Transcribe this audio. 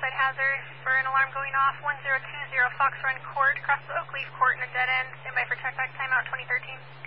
roadside hazard for an alarm going off. 1020 Fox Run Court, across the Oak Leaf Court in a dead end. Stand by for check back, timeout 2013.